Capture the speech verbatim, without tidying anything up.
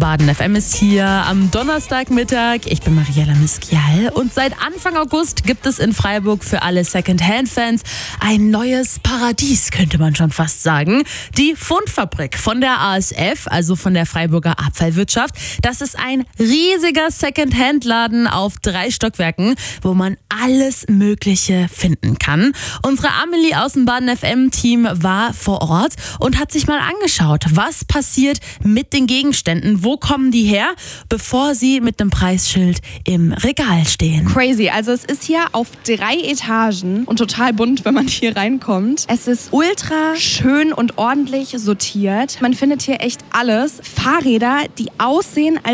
Baden F M ist hier am Donnerstagmittag. Ich bin Mariella Miskial und seit Anfang August gibt es in Freiburg für alle Secondhand-Fans ein neues Paradies, könnte man schon fast sagen. Die Fundfabrik von der A S F, also von der Freiburger Abfallwirtschaft. Das ist ein riesiger Secondhand-Laden auf drei Stockwerken, wo man alles Mögliche finden kann. Unsere Amelie aus dem Baden F M-Team war vor Ort und hat sich mal angeschaut, was passiert mit den Gegenständen, wo kommen die her, bevor sie mit einem Preisschild im Regal stehen. Crazy, also es ist hier auf drei Etagen und total bunt, wenn man hier reinkommt. Es ist ultra schön und ordentlich sortiert. Man findet hier echt alles. Fahrräder, die aussehen als